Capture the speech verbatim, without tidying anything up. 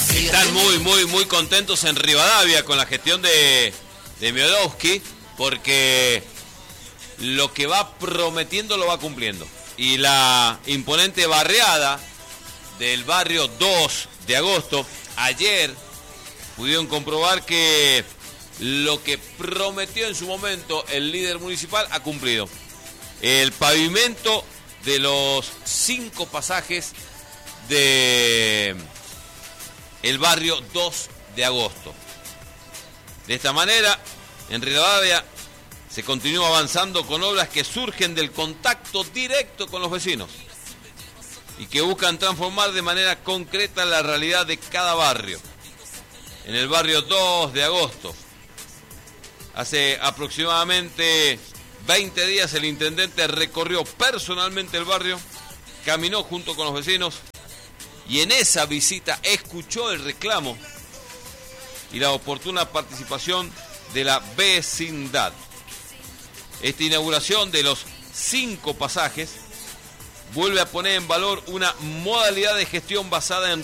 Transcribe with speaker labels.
Speaker 1: Están muy, muy, muy contentos en Rivadavia con la gestión de, de Miodowski, porque lo que va prometiendo lo va cumpliendo. Y la imponente barriada del barrio dos de agosto, ayer pudieron comprobar que lo que prometió en su momento el líder municipal ha cumplido. El pavimento de los cinco pasajes de el barrio dos de agosto. De esta manera, en Rivadavia se continúa avanzando con obras que surgen del contacto directo con los vecinos y que buscan transformar de manera concreta la realidad de cada barrio. En el barrio dos de agosto, hace aproximadamente veinte días, el intendente recorrió personalmente el barrio, caminó junto con los vecinos y en esa visita escuchó el reclamo y la oportuna participación de la vecindad. Esta inauguración de los cinco pasajes vuelve a poner en valor una modalidad de gestión basada en